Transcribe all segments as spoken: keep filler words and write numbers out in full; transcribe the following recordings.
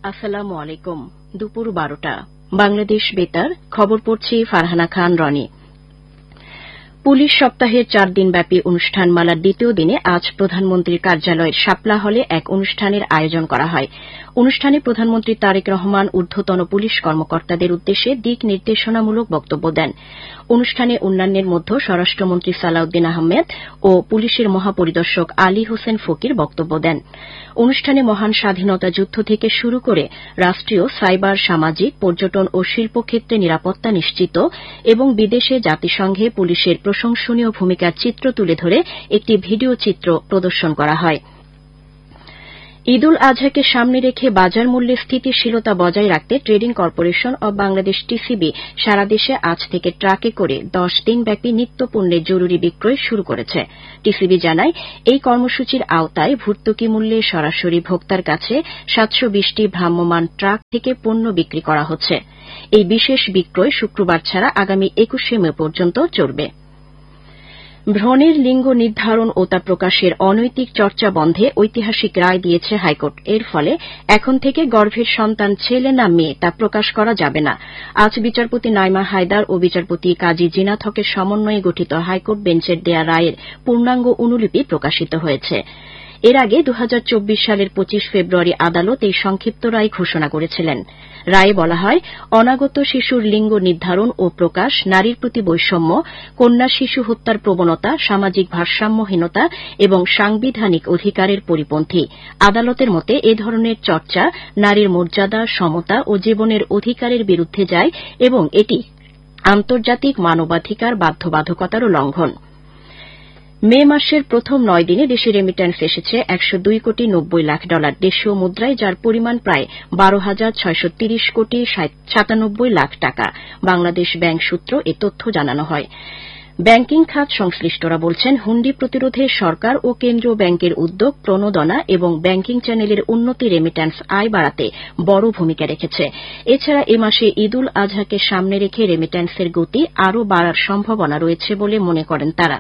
আসসালামু আলাইকুম। দুপুর বারোটা বাংলাদেশ বেতার খবর পড়ছি ফারহানা খান রনি। পুলিশ সপ্তাহের চার দিনব্যাপী অনুষ্ঠানমালার দ্বিতীয় দিনে আজ প্রধানমন্ত্রীর কার্যালয়ের শাপলা হলে এক অনুষ্ঠানের আয়োজন করা হয়। অনুষ্ঠানে প্রধানমন্ত্রী তারেক রহমান ঊর্ধ্বতন পুলিশ কর্মকর্তাদের উদ্দেশ্যে দিক নির্দেশনামূলক বক্তব্য দেন। অনুষ্ঠানে অন্যান্যের মধ্যে স্বরাষ্ট্রমন্ত্রী সালাউদ্দিন আহমেদ ও পুলিশের মহাপরিদর্শক আলী হোসেন ফকির বক্তব্য দেন। অনুষ্ঠানে মহান স্বাধীনতা যুদ্ধ থেকে শুরু করে রাষ্ট্রীয়, সাইবার, সামাজিক, পর্যটন ও শিল্পক্ষেত্রে নিরাপত্তা নিশ্চিত এবং বিদেশে জাতিসংঘে পুলিশের প্রশংসনীয় ভূমিকার চিত্র তুলে ধরে একটি ভিডিও চিত্র প্রদর্শন করা হয়। ঈদ উল আজহাকে সামনে রেখে বাজার মূল্যে স্থিতিশীলতা বজায় রাখতে trading corporation of Bangladesh TCB সারা দেশে আজ থেকে ট্রাকে করে দশ দিনব্যাপী নিত্যপণ্যের জরুরি বিক্রয় শুরু করেছে। টিসিবি জানায়, এই কর্মসূচির আওতায় ভর্তুকি মূল্যে সরাসরি ভোক্তার কাছে সাতশো বিশটি ভ্রাম্যমাণ ট্রাক থেকে পণ্য বিক্রি করা হচ্ছে। এই বিশেষ বিক্রয় শুক্রবার ছাড়া আগামী একুশে মে পর্যন্ত চলবে। ভ্রণের লিঙ্গ নির্ধারণ ও তা প্রকাশের অনৈতিক চর্চা বন্ধে ঐতিহাসিক রায় দিয়েছে হাইকোর্ট। এর ফলে এখন থেকে গর্ভের সন্তান ছেলে না মেয়ে তা প্রকাশ করা যাবে না। আজ বিচারপতি নাইমা হায়দার ও বিচারপতি কাজী জিনাত হকের সমন্বয়ে গঠিত হাইকোর্ট বেঞ্চের দেয়া রায়ের পূর্ণাঙ্গ অনুলিপি প্রকাশিত হয়েছে। এর আগে দু হাজার চব্বিশ সালের পঁচিশ ফেব্রুয়ারি আদালত এই সংক্ষিপ্ত রায় ঘোষণা করেছিলেন। রায়ে বলা হয়, অনাগত শিশুর লিঙ্গ নির্ধারণ ও প্রকাশ নারীর প্রতি বৈষম্য, কন্যা শিশু হত্যার প্রবণতা, সামাজিক ভারসাম্যহীনতা এবং সাংবিধানিক অধিকারের পরিপন্থী। আদালতের মতে এ ধরনের চর্চা নারীর মর্যাদা, সমতা ও জীবনের অধিকারের বিরুদ্ধে যায় এবং এটি আন্তর্জাতিক মানবাধিকার বাধ্যবাধকতারও লঙ্ঘন। মে মাসের প্রথম নয় দিনে দেশে রেমিট্যান্স এসেছে একশো দুই কোটি নব্বই লাখ ডলার দেশীয় মুদ্রায়, যার পরিমাণ প্রায় বারো হাজার ছয়শ তিরিশ কোটি সাতানব্বই লাখ টাকা। বাংলাদেশ ব্যাংক সূত্র এ তথ্য জানানো হয়। ব্যাংকিং খাত সংশ্লিষ্টরা বলছেন, হুন্ডি প্রতিরোধে সরকার ও কেন্দ্রীয় ব্যাংকের উদ্যোগ, প্রণোদনা এবং ব্যাংকিং চ্যানেলের উন্নতি রেমিট্যান্স আয় বাড়াতে বড় ভূমিকা রেখেছে। এছাড়া এ মাসে ঈদ উল আজহাকে সামনে রেখে রেমিট্যান্সের গতি আরও বাড়ার সম্ভাবনা রয়েছে বলে মনে করেন তারা।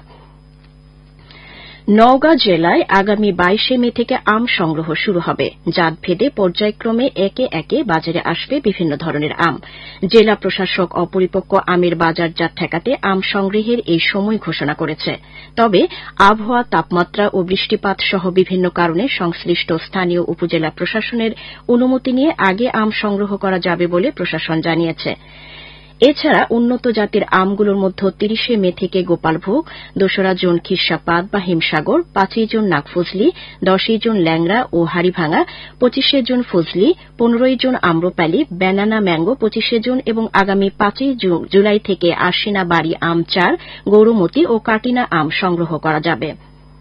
নওগাঁ জেলায় আগামী বাইশে মে থেকে আম সংগ্রহ শুরু হবে। জাতভেদে পর্যায়ক্রমে একে একে বাজারে আসবে বিভিন্ন ধরনের আম। জেলা প্রশাসক অপরিপক্ব আমের বাজারজাত ঠেকাতে আম সংগ্রহের এই সময় ঘোষণা করেছে। তবে আবহাওয়া, তাপমাত্রা ও বৃষ্টিপাত সহ বিভিন্ন কারণে সংশ্লিষ্ট স্থানীয় উপজেলা প্রশাসনের অনুমতি নিয়ে আগে আম সংগ্রহ করা যাবে বলে প্রশাসন জানিয়েছে। এছাড়া উন্নত জাতের আমগুলোর মধ্যে তিরিশে মে থেকে গোপালভোগ, দোসরা জুন খিরসাপাত বা হিমসাগর, পাঁচই জুন নাগফজলি, দশই জুন ল্যাংড়া ও হাড়িভাঙা, পঁচিশে জুন ফজলি, পনেরোই জুন আম্রপালি, ব্যানানা ম্যাঙ্গো পঁচিশে জুন এবং আগামী পাঁচই জুলাই থেকে আশিনা বাড়ি আম চার, গৌরমতি ও কাটিনা আম সংগ্রহ করা যাবে।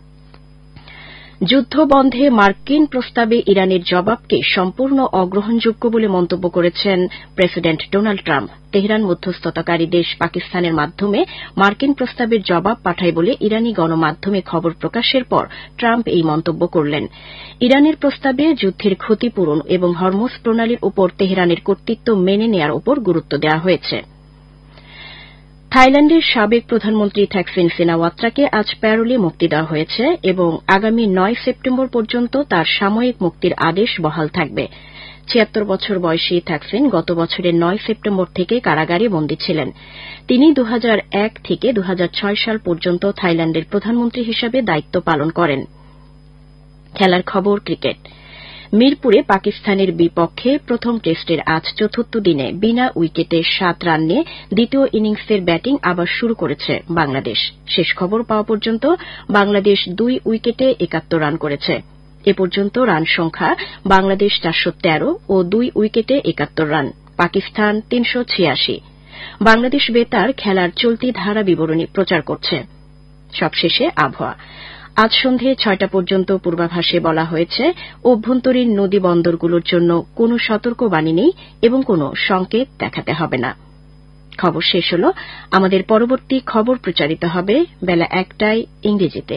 যুদ্ধবন্ধে মার্কিন প্রস্তাবে ইরানের জবাবকে সম্পূর্ণ অগ্রহণযোগ্য বলে মন্তব্য করেছেন প্রেসিডেন্ট ডোনাল্ড ট্রাম্প। তেহরান মধ্যস্থতাকারী দেশ পাকিস্তানের মাধ্যমে মার্কিন প্রস্তাবের জবাব পাঠায় বলে ইরানি গণমাধ্যমে খবর প্রকাশের পর ট্রাম্প এই মন্তব্য করলেন। ইরানের প্রস্তাবে যুদ্ধের ক্ষতিপূরণ এবং হরমুজ প্রণালীর উপর তেহরানের কর্তৃত্ব মেনে নেওয়ার উপর গুরুত্ব দেওয়া হয়েছে। থাইল্যান্ডের সাবেক প্রধানমন্ত্রী থাকসিন সিনাওয়াত্রাকে আজ প্যারোলে মুক্তি দেওয়া হয়েছে এবং আগামী নয় সেপ্টেম্বর পর্যন্ত তার সাময়িক মুক্তির আদেশ বহাল থাকবে। ছিয়াত্তর বছর বয়সী থাকসিন গত বছরের নয় সেপ্টেম্বর থেকে কারাগারে বন্দী ছিলেন। তিনি দু হাজার এক থেকে দু হাজার ছয় সাল পর্যন্ত থাইল্যান্ডের প্রধানমন্ত্রী হিসেবে দায়িত্ব পালন করেন। খেলার খবর, ক্রিকেট। মিরপুরে পাকিস্তানের বিপক্ষে প্রথম টেস্টের আজ চতুর্থ দিনে বিনা উইকেটে সাত রান নিয়ে দ্বিতীয় ইনিংসের ব্যাটিং আবার শুরু করেছে বাংলাদেশ। শেষ খবর পাওয়া পর্যন্ত বাংলাদেশ দুই উইকেটে একাত্তর রান করেছে। এ পর্যন্ত রান সংখ্যা বাংলাদেশ চারশো তেরো ও দুই উইকেটে একাত্তর রান, পাকিস্তান তিনশো ছিয়াশি। বাংলাদেশ বেতার খেলার চলতি ধারা বিবরণী প্রচার করছে। সবশেষে আবহাওয়া। আজ সন্ধে ছয়টা পর্যন্ত পূর্বাভাসে বলা হয়েছে, অভ্যন্তরীণ নদী বন্দরগুলোর জন্য কোনো সতর্কবাণী নেই এবং কোনো সংকেত দেখাতে হবে না। খবর শেষ হল। আমাদের পরবর্তী খবর প্রচারিত হবে বেলা একটায় ইংরেজিতে।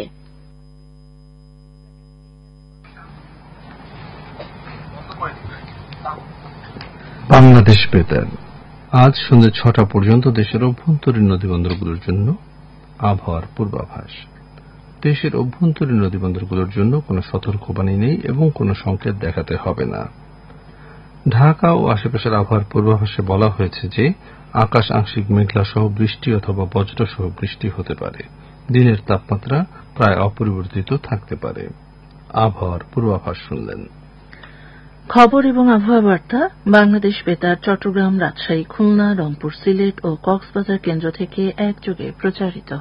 বাংলাদেশ বেতার আজ সন্ধ্যে ছটা পর্যন্ত দেশের অভ্যন্তরীণ নদীবন্দরগুলোর জন্য আবহাওয়ার পূর্বাভাস। দেশের অভ্যন্তরীণ নদীবন্দরগুলোর জন্য কোনো সতর্কবাণী নেই এবং কোনো সংকেত দেখাতে হবে না। ঢাকা ও আশেপাশের আবহাওয়ার পূর্বাভাসে বলা হয়েছে যে আকাশ আংশিক মেঘলা সহ বৃষ্টি অথবা বজ্র সহ বৃষ্টি হতে পারে। দিনের তাপমাত্রা প্রায় অপরিবর্তিত থাকতে পারে। আবহাওয়ার পূর্বাভাস শুনলেন। খবর এবং আবহাওয়া বার্তা বাংলাদেশ বেতার চট্টগ্রাম, রাজশাহী, খুলনা, রংপুর, সিলেট ও কক্সবাজার কেন্দ্র থেকে একযোগে প্রচারিত